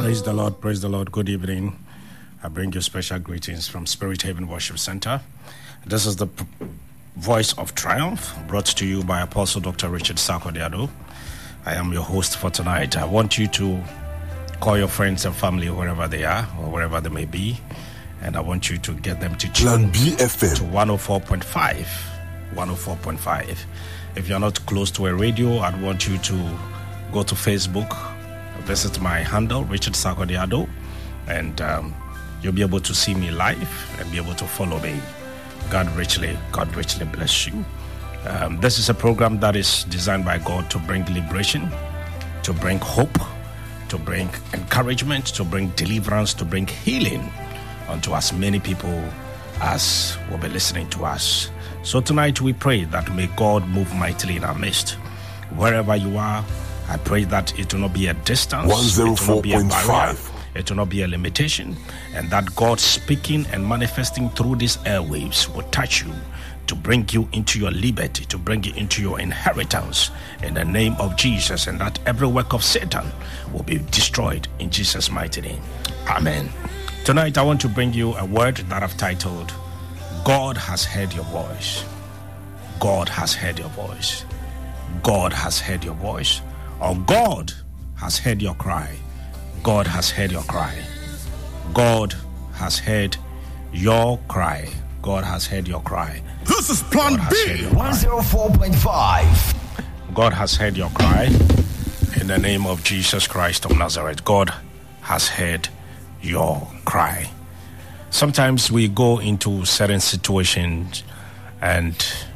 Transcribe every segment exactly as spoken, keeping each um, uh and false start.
Praise the Lord, praise the Lord. Good evening. I bring you special greetings from Spirit Haven Worship Center. This is the p- Voice of Triumph, brought to you by Apostle Doctor Richard Sarkodie. I am your host for tonight. I want you to call your friends and family wherever they are or wherever they may be, and I want you to get them to tune B F M to one oh four point five. one oh four point five. If you're not close to a radio, I'd want you to go to Facebook, visit my handle, Richard Sarkodie, and um, you'll be able to see me live and be able to follow me. God richly, God richly bless you. Um, this is a program that is designed by God to bring liberation, to bring hope, to bring encouragement, to bring deliverance, to bring healing unto as many people as will be listening to us. So tonight we pray that may God move mightily in our midst. Wherever you are, I pray that it will not be a distance, one oh four point five. It will not be a limitation, and that God speaking and manifesting through these airwaves will touch you to bring you into your liberty, to bring you into your inheritance in the name of Jesus, and that every work of Satan will be destroyed in Jesus' mighty name. Amen. Tonight I want to bring you a word that I've titled, God has heard your voice. God has heard your voice. God has heard your voice. Or God has heard your cry. God has heard your cry. God has heard your cry. God has heard your cry. This is Plan B. one oh four point five. God has heard your cry. In the name of Jesus Christ of Nazareth, God has heard your cry. Sometimes we go into certain situations and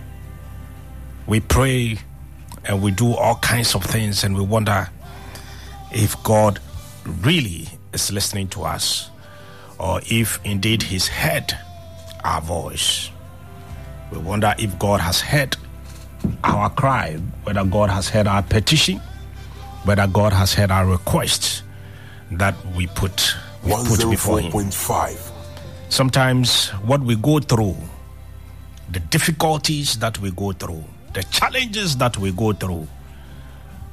we pray and we do all kinds of things, and we wonder if God really is listening to us, or if indeed he's heard our voice. We wonder if God has heard our cry, whether God has heard our petition, whether God has heard our requests that we put, we put before him. Sometimes what we go through, the difficulties that we go through, the challenges that we go through,